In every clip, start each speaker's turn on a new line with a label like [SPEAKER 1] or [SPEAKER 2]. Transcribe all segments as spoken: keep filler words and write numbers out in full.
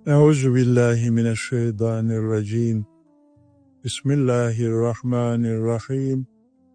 [SPEAKER 1] Euzu billahi mineşşeytanirracim. Bismillahirrahmanirrahim.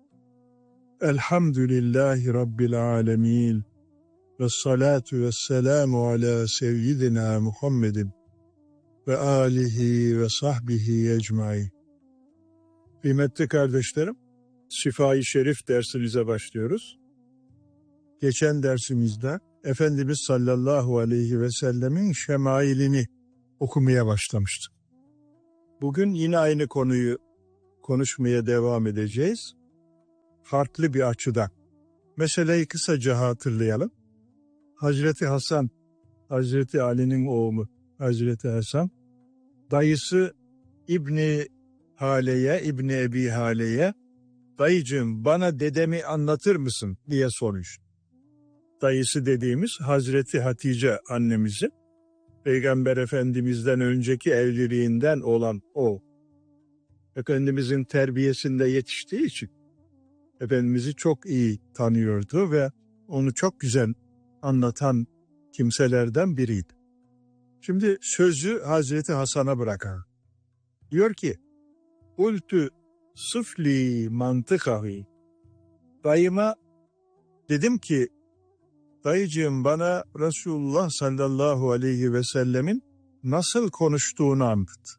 [SPEAKER 1] Elhamdülillahi Rabbil alemin. Vessalatu vesselamu ala seyyidina Muhammedin ve alihi ve sahbihi ecmaîn. Kıymetli kardeşlerim, Şifa-i Şerif dersimize başlıyoruz. Geçen dersimizde Efendimiz sallallahu aleyhi ve sellemin şemailini okumaya başlamıştık. Bugün yine aynı konuyu konuşmaya devam edeceğiz. Farklı bir açıdan. Meseleyi kısaca hatırlayalım. Hazreti Hasan, Hazreti Ali'nin oğlu Hazreti Hasan, dayısı İbni Hale'ye, İbni Ebi Hale'ye, dayıcığım bana dedemi anlatır mısın diye sormuş. Dayısı dediğimiz Hazreti Hatice annemizin Peygamber Efendimiz'den önceki evliliğinden olan o. Efendimizin terbiyesinde yetiştiği için Efendimiz'i çok iyi tanıyordu ve onu çok güzel anlatan kimselerden biriydi. Şimdi sözü Hazreti Hasan'a bırakalım. Diyor ki, "Ultü sıfli mantıkahi." Dayıma dedim ki, dayıcığım bana Resulullah sallallahu aleyhi ve sellemin nasıl konuştuğunu anlat.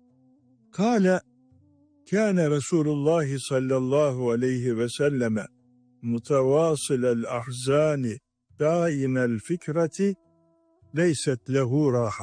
[SPEAKER 1] Kâle kâne Resulullah sallallahu aleyhi ve selleme mutevâsilel ahzâni dâimel fikrati leyset lehu raha.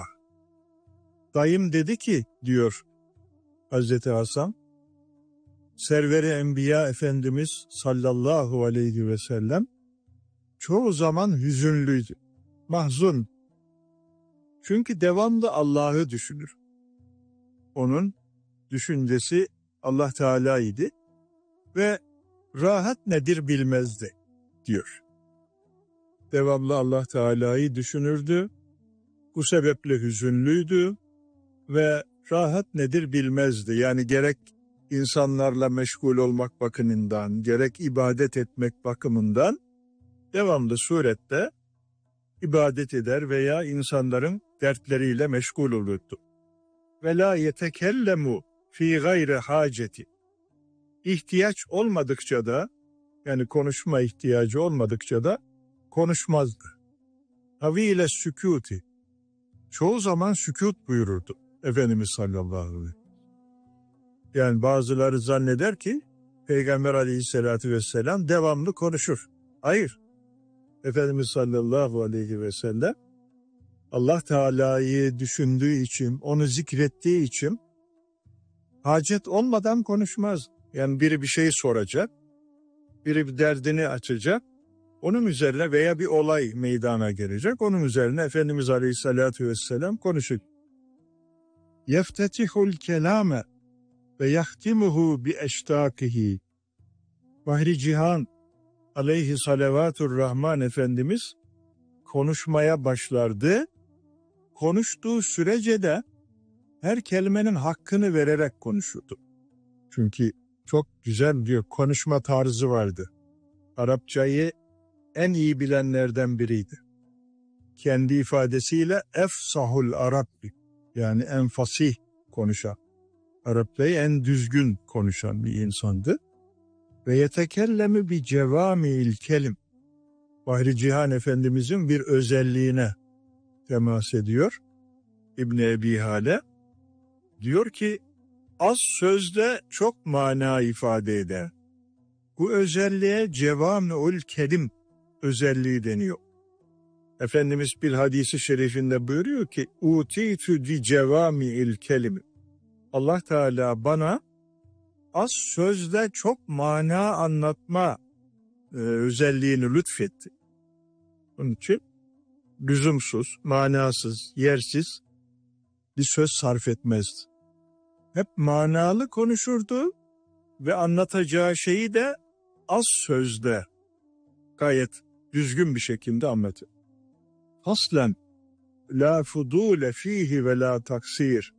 [SPEAKER 1] Dayım dedi ki, diyor Hazreti Hasan, Server-i Enbiya Efendimiz sallallahu aleyhi ve sellem çoğu zaman hüzünlüydü, mahzun. Çünkü devamlı Allah'ı düşünür. Onun düşüncesi Allah Teala idi ve rahat nedir bilmezdi, diyor. Devamlı Allah Teala'yı düşünürdü, bu sebeple hüzünlüydü ve rahat nedir bilmezdi. Yani gerek insanlarla meşgul olmak bakımından, gerek ibadet etmek bakımından devamlı surette ibadet eder veya insanların dertleriyle meşgul olurdu. Ve la yetekellemu fi gayri haceti. İhtiyaç olmadıkça da, yani konuşma ihtiyacı olmadıkça da konuşmazdı. Havile sükuti. Çoğu zaman sükut buyururdu Efendimiz sallallahu aleyhi ve sellem. Yani bazıları zanneder ki Peygamber aleyhissalatü vesselam devamlı konuşur. Hayır. Efendimiz sallallahu aleyhi ve sellem Allah Teala'yı düşündüğü için, onu zikrettiği için hacet olmadan konuşmaz. Yani biri bir şey soracak, biri bir derdini açacak, onun üzerine veya bir olay meydana gelecek, onun üzerine Efendimiz aleyhissalatü vesselam konuşur. Yeftetihul kelame ve yahtimuhu bi eştakihi. Bahri Cihan aleyhi salavatur rahman Efendimiz konuşmaya başlardı. Konuştuğu sürece de her kelimenin hakkını vererek konuşurdu. Çünkü çok güzel bir konuşma tarzı vardı. Arapçayı en iyi bilenlerden biriydi. Kendi ifadesiyle efsahul Arabbi, yani en fasih konuşan, Arapçayı en düzgün konuşan bir insandı. Ve yetekellemi bi cevami'il kelim. Bahri Cihan Efendimizin bir özelliğine temas ediyor İbni Ebi Hale. Diyor ki, az sözde çok mana ifade eder. Bu özelliğe cevami'ül kelim özelliği deniyor. Efendimiz bir hadisi şerifinde buyuruyor ki, "Utitü di cevami'il kelim." Allah Teala bana az sözde çok mana anlatma e, özelliğini lütfetti. Onun için lüzumsuz, manasız, yersiz bir söz sarf etmezdi. Hep manalı konuşurdu ve anlatacağı şeyi de az sözde gayet düzgün bir şekilde anlatır. Faslen la fudule fihi ve la taksir.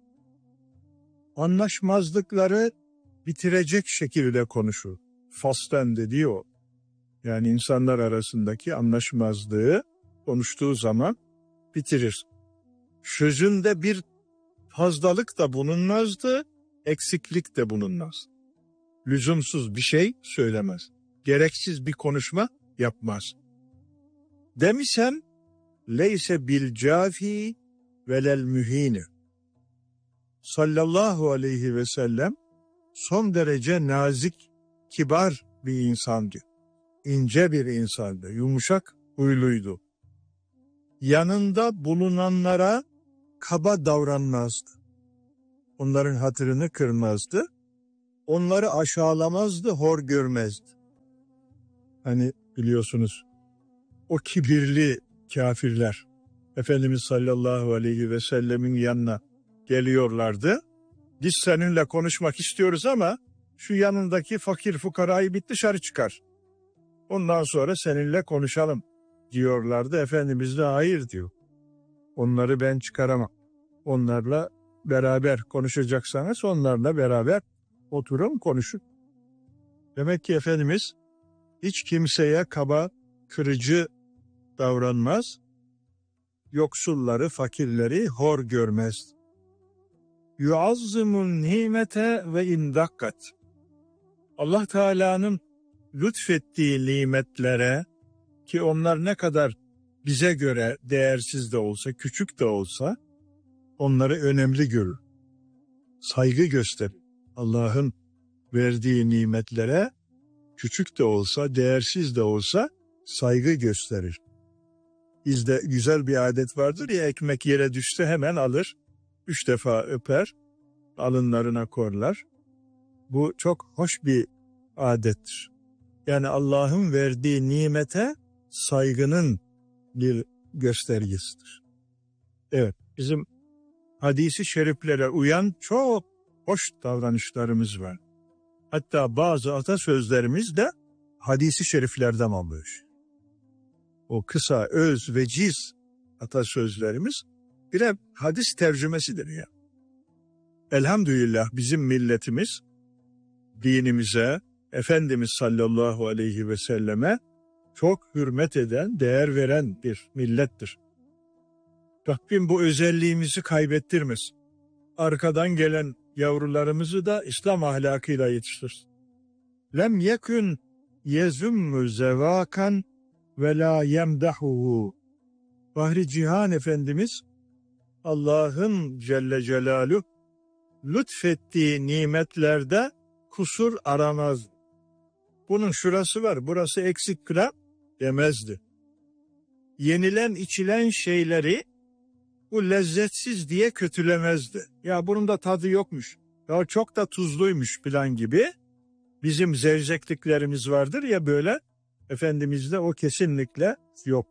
[SPEAKER 1] Anlaşmazlıkları bitirecek şekilde konuşur. Faslen dediği o. Yani insanlar arasındaki anlaşmazlığı konuştuğu zaman bitirir. Sözünde bir fazlalık da bulunmazdı, eksiklik de bulunmaz. Lüzumsuz bir şey söylemez. Gereksiz bir konuşma yapmaz. Demişem, leyse bil cafi velel mühini. Sallallahu aleyhi ve sellem son derece nazik, kibar bir insandı. İnce bir insandı, yumuşak huyluydu. Yanında bulunanlara kaba davranmazdı. Onların hatırını kırmazdı. Onları aşağılamazdı, hor görmezdi. Hani biliyorsunuz o kibirli kafirler Efendimiz sallallahu aleyhi ve sellemin yanına geliyorlardı. Biz seninle konuşmak istiyoruz ama şu yanındaki fakir fukarayı bir dışarı çıkar. Ondan sonra seninle konuşalım diyorlardı. Efendimiz de hayır diyor. Onları ben çıkaramam. Onlarla beraber konuşacaksanız onlarla beraber oturun konuşun. Demek ki Efendimiz hiç kimseye kaba, kırıcı davranmaz. Yoksulları, fakirleri hor görmez. Yuazzimun nimete ve indakkat. Allah Teala'nın lütfettiği nimetlere, ki onlar ne kadar bize göre değersiz de olsa, küçük de olsa onları önemli görür. Saygı gösterir. Allah'ın verdiği nimetlere küçük de olsa, değersiz de olsa saygı gösterir. Bizde güzel bir adet vardır ya, ekmek yere düştü hemen alır, üç defa öper, alınlarına korlar. Bu çok hoş bir adettir. Yani Allah'ın verdiği nimete saygının bir göstergesidir. Evet, bizim hadisi şeriflere uyan çok hoş davranışlarımız var. Hatta bazı atasözlerimiz de hadisi şeriflerden almış. O kısa, öz ve ciz atasözlerimiz birer hadis tercümesidir ya. Elhamdülillah bizim milletimiz dinimize, Efendimiz sallallahu aleyhi ve selleme çok hürmet eden, değer veren bir millettir. Rabbim bu özelliğimizi kaybettirmesin. Arkadan gelen yavrularımızı da İslam ahlakıyla yetiştirsin. Lem yekun yezummu zevakan ve la yemdahuhu. Fahri Cihan Efendimiz Allah'ın Celle Celaluhu lütfettiği nimetlerde kusur aramaz. Bunun şurası var, burası eksik kıra demezdi. Yenilen içilen şeyleri bu lezzetsiz diye kötülemezdi. Ya bunun da tadı yokmuş, ya çok da tuzluymuş falan gibi bizim zevzekliklerimiz vardır ya böyle, Efendimiz'de o kesinlikle yok.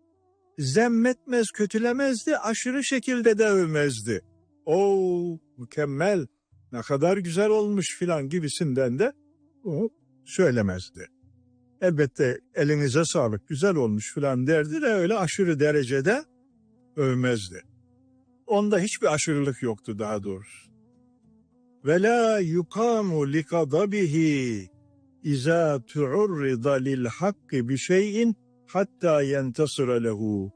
[SPEAKER 1] Zemmetmez, kötülemezdi, aşırı şekilde de övmezdi. Oo mükemmel, ne kadar güzel olmuş filan gibisinden de o söylemezdi. Elbette elinize sağlık, güzel olmuş filan derdi de öyle aşırı derecede övmezdi. Onda hiçbir aşırılık yoktu daha doğrusu. Ve la yukamu likadabihi iza tu'urrida lil hakki bi şeyin hatta yentasira lehu.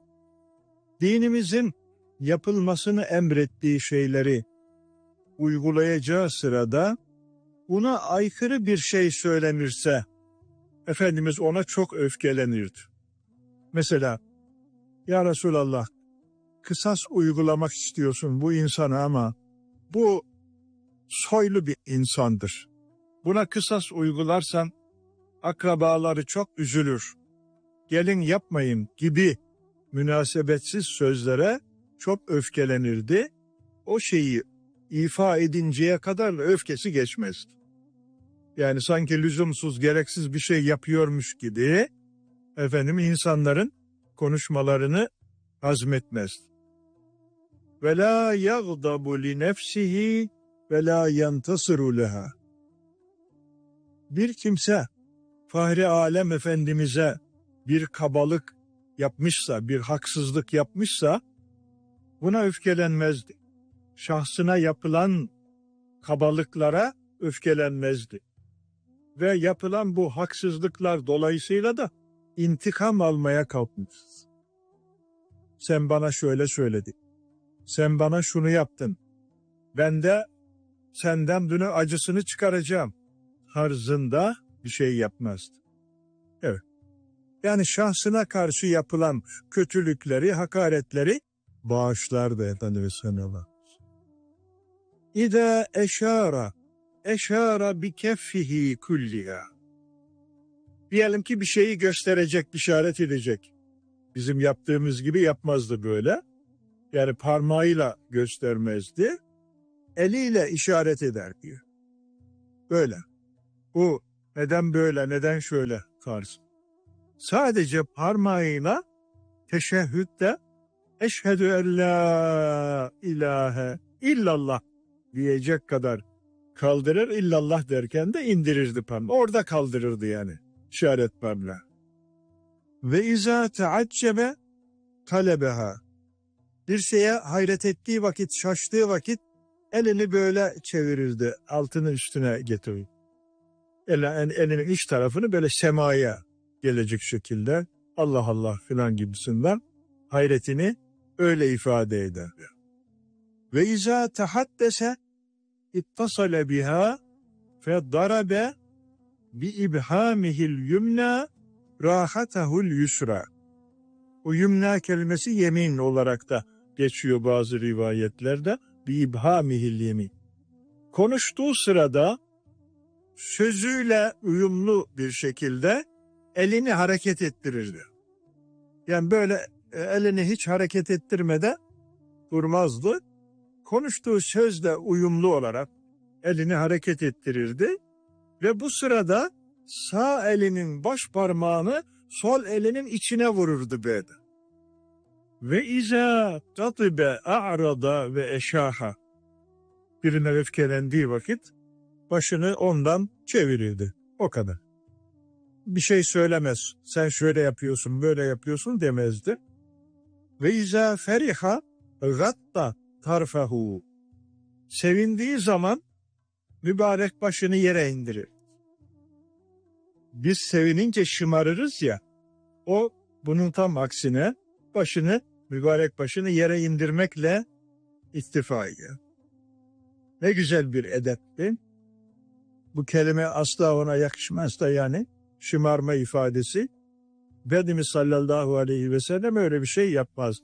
[SPEAKER 1] Dinimizin yapılmasını emrettiği şeyleri uygulayacağı sırada buna aykırı bir şey söylenirse Efendimiz ona çok öfkelenirdi. Mesela ya Resulallah, kısas uygulamak istiyorsun bu insana ama bu soylu bir insandır. Buna kısas uygularsan akrabaları çok üzülür. Gelin yapmayın gibi münasebetsiz sözlere çok öfkelenirdi. O şeyi ifa edinceye kadar da öfkesi geçmezdi. Yani sanki lüzumsuz, gereksiz bir şey yapıyormuş gibi efendim insanların konuşmalarını hazmetmezdi. Ve la yagdabu li nefsihi ve la yantasiru leha. Bir kimse Fahri Alem Efendimiz'e bir kabalık yapmışsa, bir haksızlık yapmışsa buna öfkelenmezdi. Şahsına yapılan kabalıklara öfkelenmezdi. Ve yapılan bu haksızlıklar dolayısıyla da intikam almaya kalkmışız. Sen bana şöyle söyledin, Sen bana şunu yaptın. Ben de senden bunun acısını çıkaracağım tarzında bir şey yapmazdı. Evet. Yani şahsına karşı yapılan kötülükleri, hakaretleri bağışlardı Efendimiz sallallahu aleyhi ve sellem. İde eşara, eşara bi keffihi kulliha. Diyelim ki bir şeyi gösterecek, işaret edecek. Bizim yaptığımız gibi yapmazdı böyle. Yani parmağıyla göstermezdi. Eliyle işaret eder diyor. Böyle. Bu neden böyle, neden şöyle tarz. Sadece parmağıyla teşehhütte eşhedü en la ilahe illallah diyecek kadar kaldırır, illallah derken de indirirdi parmağı. Orada kaldırırdı yani işaret parmağı. Ve izâ teaccebe talebeha. Bir şeye hayret ettiği vakit, şaştığı vakit elini böyle çevirirdi, altını üstüne getirir. El, elinin iç tarafını böyle semaya gelecek şekilde Allah Allah filan gibisinden hayretini öyle ifade eder. Ve izâ tehaddese ittasale biha fe darabe bi ibhamihil yumna rahatahul yusra. O yumna kelimesi yemin olarak da geçiyor bazı rivayetlerde. Bi ibhamihil yemin. Konuştuğu sırada sözüyle uyumlu bir şekilde elini hareket ettirirdi. Yani böyle elini hiç hareket ettirmeden durmazdı. Konuştuğu sözle uyumlu olarak elini hareket ettirirdi ve bu sırada sağ elinin baş parmağını sol elinin içine vururdu böyle. Ve izâ tatibe a'rada ve eşâha. Birine öfkelendiği vakit başını ondan çevirirdi. O kadar. Bir şey söylemez. Sen şöyle yapıyorsun, böyle yapıyorsun demezdi. Ve izâ feriha gatta tarfahu. Sevindiği zaman mübarek başını yere indirir. Biz sevinince şımarırız ya, o bunun tam aksine başını, mübarek başını yere indirmekle iktifa ediyor. Ne güzel bir edepti. Bu kelime asla ona yakışmaz da yani şımarma ifadesi. Efendimiz sallallahu aleyhi ve sellem öyle bir şey yapmaz.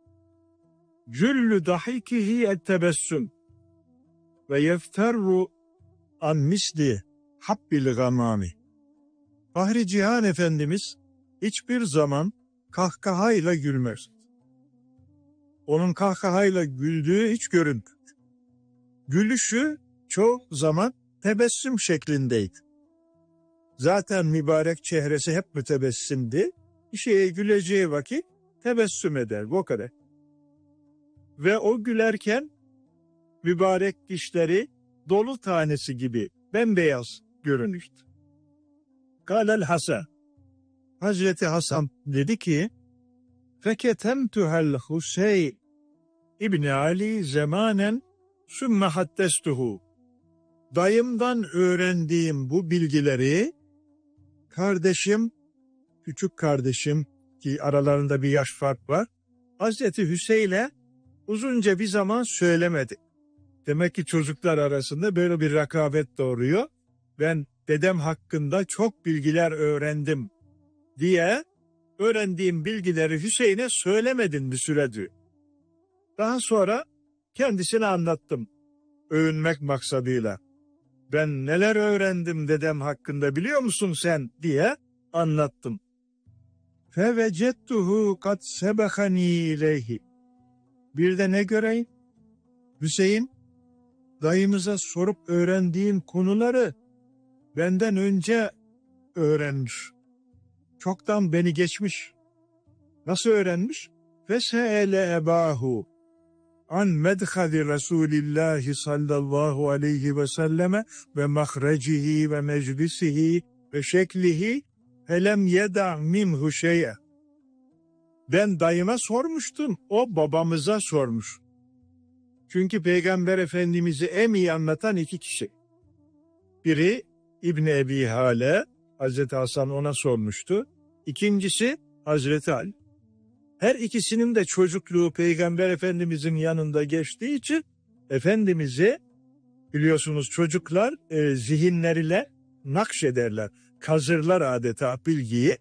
[SPEAKER 1] Cüllü dahikihi ettebessüm ve yefterru an misli habbil gamami. Fahri Cihan Efendimiz hiçbir zaman kahkahayla gülmez. Onun kahkahayla güldüğü hiç görünmüyor. Gülüşü çoğu zaman tebessüm şeklindeydi. Zaten mübarek çehresi hep mütebessimdi. Bir şeye güleceği vakit tebessüm eder, o kadar. Ve o gülerken mübarek dişleri dolu tanesi gibi bembeyaz görünürdü. Kâlel Hasan. Hazreti Hasan dedi ki, feketemtuhel Hüseyin İbni Ali zemanen sümme haddestuhu. Dayımdan öğrendiğim bu bilgileri kardeşim, küçük kardeşim ki aralarında bir yaş fark var, Hazreti Hüseyin'e uzunca bir zaman söylemedi. Demek ki çocuklar arasında böyle bir rekabet doğuruyor. Ben dedem hakkında çok bilgiler öğrendim diye öğrendiğim bilgileri Hüseyin'e söylemedin bir süre diyor. Daha sonra kendisine anlattım övünmek maksadıyla. Ben neler öğrendim dedem hakkında biliyor musun sen diye anlattım. Fevecettuhu kad sebehani ileyhi. Bir de ne göreyim? Hüseyin dayımıza sorup öğrendiğin konuları benden önce öğrenmiş. Çoktan beni geçmiş. Nasıl öğrenmiş? Fese'ele ebahu an medhali Resulillahi sallallahu aleyhi ve selleme ve mahrecihi ve meclisihi ve şeklihi felem yeda minhu şeye. Ben dayıma sormuştum, o babamıza sormuş. Çünkü Peygamber Efendimiz'i en iyi anlatan iki kişi. Biri İbni Ebi Hale, Hazreti Hasan ona sormuştu. İkincisi Hazreti Ali. Her ikisinin de çocukluğu Peygamber Efendimizin yanında geçtiği için Efendimiz'i biliyorsunuz çocuklar e, zihinleriyle nakşederler, kazırlar adeta bilgiyi.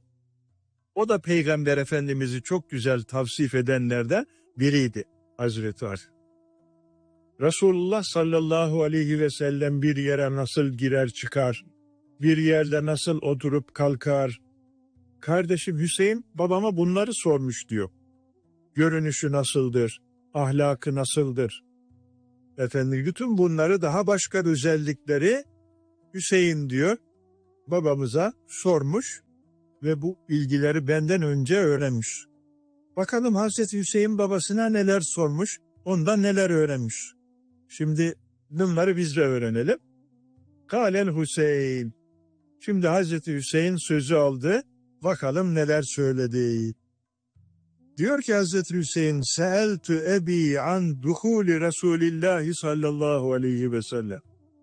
[SPEAKER 1] O da Peygamber Efendimiz'i çok güzel tavsif edenlerden biriydi Hazreti Ali. Resulullah sallallahu aleyhi ve sellem bir yere nasıl girer çıkar, bir yerde nasıl oturup kalkar. Kardeşim Hüseyin babama bunları sormuş diyor. Görünüşü nasıldır, ahlakı nasıldır? Efendim bütün bunları daha başka özellikleri Hüseyin diyor babamıza sormuş ve bu bilgileri benden önce öğrenmiş. Bakalım Hazreti Hüseyin babasına neler sormuş, ondan neler öğrenmiş. Şimdi bunları biz de öğrenelim. Kâlel Hüseyin. Şimdi Hazreti Hüseyin sözü aldı. Bakalım neler söyledi. Diyor ki Hazreti Hüseyin, Seeltu ebi an duhuli Resulillahi sallallahu aleyhi ve sellem.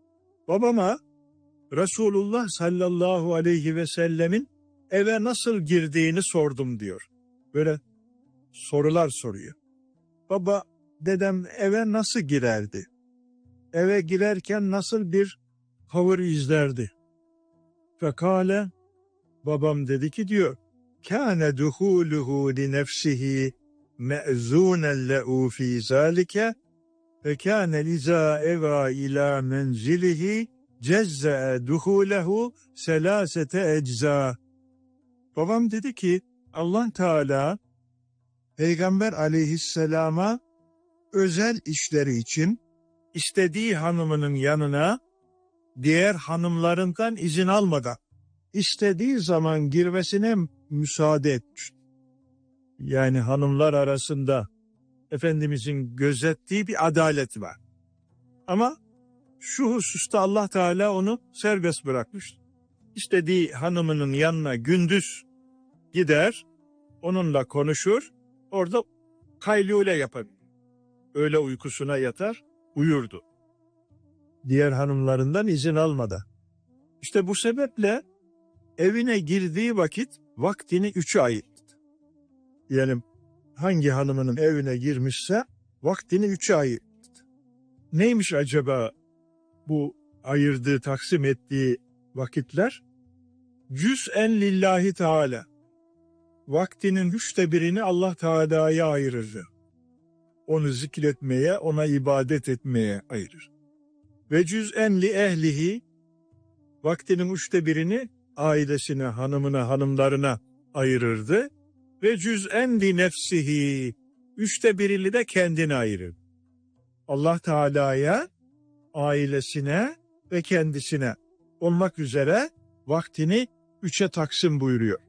[SPEAKER 1] Babama Resulullah sallallahu aleyhi ve sellemin eve nasıl girdiğini sordum diyor. Böyle sorular soruyor. Baba, dedem eve nasıl girerdi? Eve girerken nasıl bir tavır izlerdi? Fekale, babam dedi ki diyor, kâne duhûluhu li nefsihi me'zûnen le'û fî zâlike ve kâne lizâ evâ ilâ menzilihi cezze'e duhûlehu selâsete eczâ. Babam dedi ki Allah Teala Peygamber aleyhisselama özel işleri için istediği hanımının yanına diğer hanımlarından izin almadan istediği zaman girmesine müsaade etmiş. Yani hanımlar arasında Efendimizin gözettiği bir adalet var. Ama şu hususta Allah Teala onu serbest bırakmış. İstediği hanımının yanına gündüz gider, onunla konuşur, orada kaylule yapar. Öğle uykusuna yatar, uyurdu. Diğer hanımlarından izin almadan. İşte bu sebeple evine girdiği vakit vaktini üçe ayırdı. Yani hangi hanımının evine girmişse vaktini üçe ayırdı. Neymiş acaba bu ayırdığı, taksim ettiği vakitler? Cüz'en lillahi Teala. Vaktinin üçte birini Allah Teala'ya ayırır. Onu zikretmeye, ona ibadet etmeye ayırır. Ve cüz'en li ehlihi, vaktinin üçte birini ailesine, hanımına, hanımlarına ayırırdı. Ve cüz'en li nefsihi, üçte birini de kendine ayırır. Allah Teala'ya, ailesine ve kendisine olmak üzere vaktini üçe taksim buyuruyor.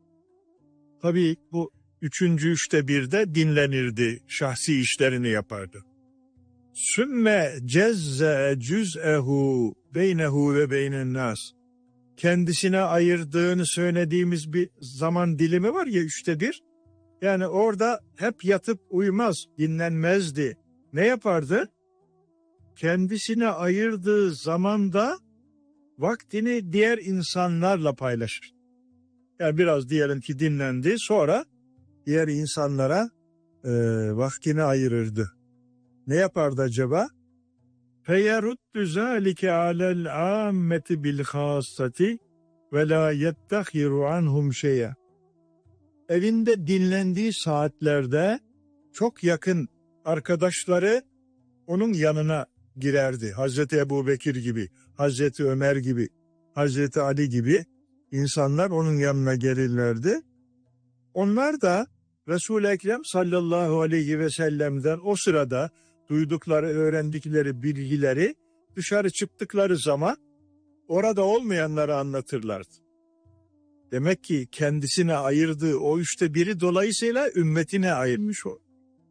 [SPEAKER 1] Tabii bu üçüncü üçte birde dinlenirdi, şahsi işlerini yapardı. Sümme cezze cüz'ehu beynehu ve beynen nas. Kendisine ayırdığını söylediğimiz bir zaman dilimi var ya üçte bir. Yani orada hep yatıp uyumaz, dinlenmezdi. Ne yapardı? Kendisine ayırdığı zamanda vaktini diğer insanlarla paylaşır. Yani biraz diyelim ki dinlendi, sonra diğer insanlara e, vaktini ayırırdı. Ne yapardı acaba? فَيَرُدُّ ذَٰلِكَ عَلَى الْعَامَّةِ بِالْخَاصَّةِ وَلَا يَتَّخِرُ عَنْهُمْ شَيْئًا. Evinde dinlendiği saatlerde çok yakın arkadaşları onun yanına girerdi. Hazreti Ebubekir gibi, Hazreti Ömer gibi, Hazreti Ali gibi insanlar onun yanına gelirlerdi. Onlar da Resul-i Ekrem sallallahu aleyhi ve sellem'den o sırada duydukları, öğrendikleri bilgileri dışarı çıktıkları zaman orada olmayanlara anlatırlardı. Demek ki kendisine ayırdığı o üçte biri dolayısıyla ümmetine ayırmış o.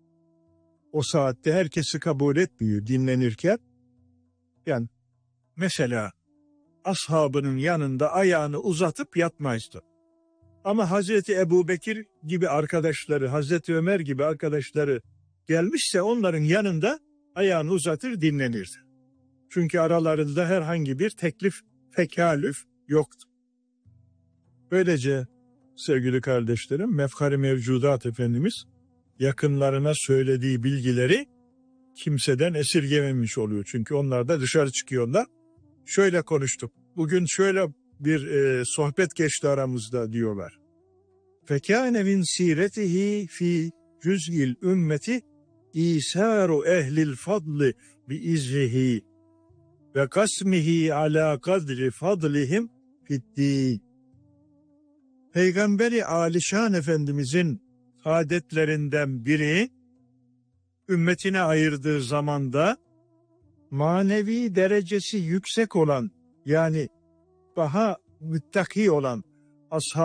[SPEAKER 1] O saatte herkesi kabul etmiyor dinlenirken. Yani mesela ashabının yanında ayağını uzatıp yatmazdı. Ama Hazreti Ebubekir gibi arkadaşları, Hazreti Ömer gibi arkadaşları gelmişse onların yanında ayağını uzatır dinlenirdi. Çünkü aralarında herhangi bir teklif, tekalüf yoktu. Böylece sevgili kardeşlerim, Mefkar-ı Mevcudat Efendimiz yakınlarına söylediği bilgileri kimseden esirgememiş oluyor. Çünkü onlar da dışarı çıkıyorlar. Şöyle konuştuk. Bugün şöyle bir e, sohbet geçti aramızda diyorlar. Fekâne min sîretihi fî cüz'il ümmeti İsâru ehlil fadli bi iznihi ve kasmihi ala kadri fadlihim fiddîn. Peygamberi Alişan Efendimizin adetlerinden biri, ümmetine ayırdığı zamanda manevi derecesi yüksek olan, yani daha müttaki olan ashab